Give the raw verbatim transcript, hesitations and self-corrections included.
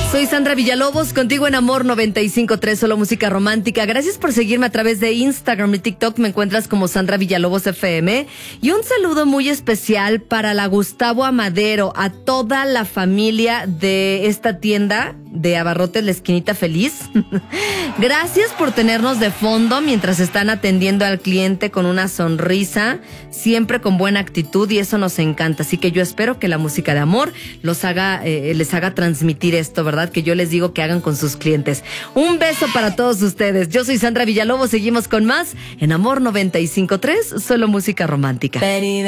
Soy Sandra Villalobos, contigo en Amor noventa y cinco punto tres, solo música romántica. Gracias por seguirme a través de Instagram y TikTok. Me encuentras como Sandra Villalobos F M. Y un saludo muy especial para la Gustavo Amadero, a toda la familia de esta tienda de abarrotes La Esquinita Feliz. Gracias por tenernos de fondo mientras están atendiendo al cliente con una sonrisa, siempre con buena actitud, y eso nos encanta. Así que yo espero que la música de amor los haga, eh, les haga transmitir esto, ¿verdad? Que yo les digo que hagan con sus clientes. Un beso para todos ustedes. Yo soy Sandra Villalobos, seguimos con más en Amor noventa y cinco punto tres, solo música romántica.